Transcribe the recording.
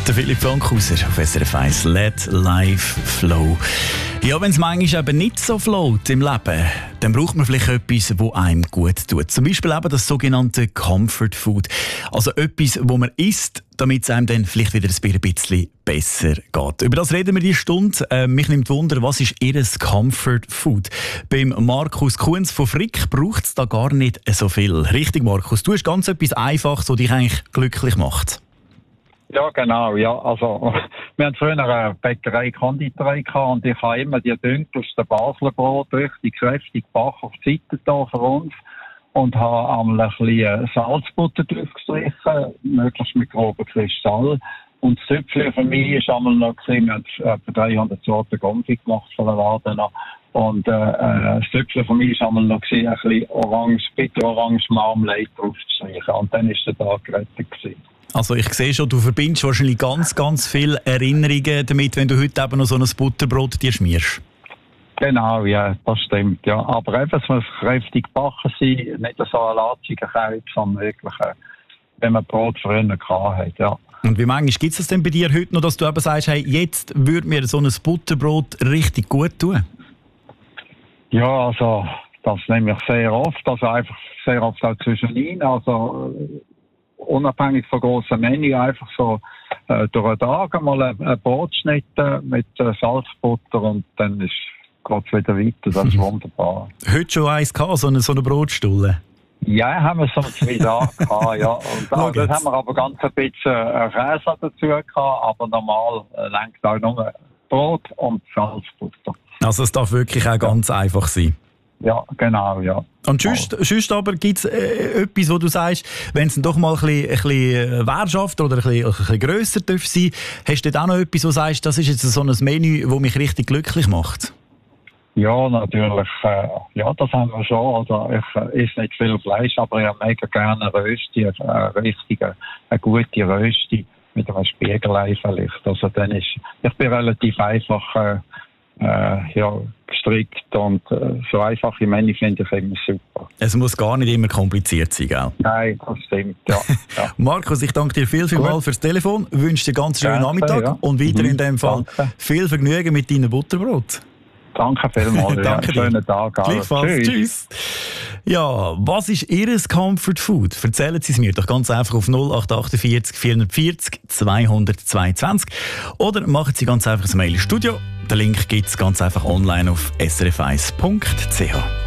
Der Philipp Frankhauser auf SRF 1. Let Life Flow. Ja, wenn es manchmal eben nicht so float im Leben, dann braucht man vielleicht etwas, das einem gut tut. Zum Beispiel eben das sogenannte Comfort Food. Also etwas, wo man isst, damit es einem dann vielleicht wieder ein bisschen besser geht. Über das reden wir diese Stunde. Mich nimmt Wunder, was ist Ihr Comfort Food? Beim Markus Kunz von Frick braucht es da gar nicht so viel. Richtig, Markus? Du hast ganz etwas Einfaches, was dich eigentlich glücklich macht. Ja, genau, ja. Also, wir haben früher eine Bäckerei, Konditorei gehabt und ich habe immer die dunkelsten Basler Brot richtig kräftig gebacken auf die Seite da für uns und habe einmal ein bisschen Salzbutter draufgestrichen, möglichst mit groben Kristall. Und das Zöpfchen für mich war einmal noch gesehen, wir haben etwa 300 Sorten Gomfi gemacht von der Laden an. Und das Zöpfchen für mich war einmal noch gesehen, ein bisschen bitter-orange Marmelade draufzustreichen. Und dann war der Tag gerettet gewesen. Also ich sehe schon, du verbindest wahrscheinlich ganz, ganz viele Erinnerungen damit, wenn du heute eben noch so ein Butterbrot dir schmierst. Genau, ja, das stimmt, ja. Aber eben, es muss kräftig gebacken sein, nicht so ein latschiger Käse, sondern wirklich, wenn man Brot früher hatte, ja. Und wie manchmal gibt es das denn bei dir heute noch, dass du eben sagst, hey, jetzt würde mir so ein Butterbrot richtig gut tun? Ja, also, das nehme ich sehr oft, also einfach sehr oft auch zwischenin, also unabhängig von grossen Menü, einfach so durch den Tag mal ein Brot schneiden mit Salzbutter und dann geht es wieder weiter. Das ist wunderbar. Heute schon eins gehabt, so eine Brotstulle? Ja, haben wir so zwei da gehabt, ja. Und das haben wir aber ganz ein bisschen Käse dazu gehabt, aber normal lenkt auch nur Brot und Salzbutter. Also es darf wirklich auch ganz einfach sein? Ja, genau, ja. Und sonst aber gibt es etwas, wo du sagst, wenn es dann doch mal ein bisschen Währschaft oder ein bisschen grösser darf sein, hast du dann auch noch etwas, wo du sagst, das ist jetzt so ein Menü, das mich richtig glücklich macht? Ja, natürlich. Ja, das haben wir schon. Also ich esse nicht viel Fleisch, aber ich habe mega gerne Rösti, eine gute Rösti mit einem Spiegelei vielleicht. Also dann ich bin relativ einfach gestrickt und so einfache Menü finde ich immer super. Es muss gar nicht immer kompliziert sein, gell? Nein, das stimmt, ja. Ja. Markus, ich danke dir vielmals fürs Telefon, wünsche dir ganz schönen Nachmittag und weiter in dem Fall viel Vergnügen mit deinem Butterbrot. Danke vielmals. Danke ja. Schönen Tag. Gleichfalls. Tschüss. Ja, was ist Ihr Comfort Food? Erzählen Sie es mir doch ganz einfach auf 0848 440 222 oder machen Sie ganz einfach ein Mail ins Studio. Den Link gibt es ganz einfach online auf srf1.ch.